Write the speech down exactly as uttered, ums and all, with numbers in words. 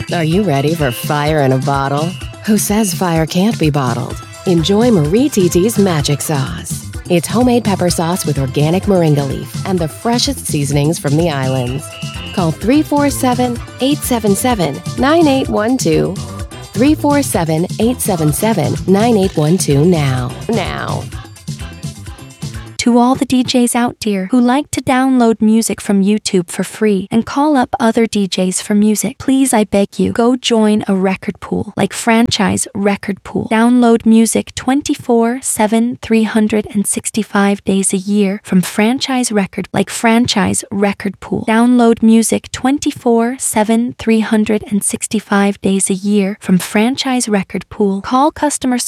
Are you ready for fire in a bottle? Who says fire can't be bottled? Enjoy Marie Titi's Magic Sauce. It's homemade pepper sauce with organic moringa leaf and the freshest seasonings from the islands. Call three four seven, eight seven seven, nine eight one two. three four seven, eight seven seven, nine eight one two now. Now. To all the D Js out there who like to download music from YouTube for free and call up other D Js for music, please, I beg you, go join a record pool like Franchise Record Pool. Download music twenty-four seven, three hundred sixty-five days a year from Franchise Record like Franchise Record Pool. Download music twenty-four seven, three hundred sixty-five days a year from Franchise Record Pool. Call customer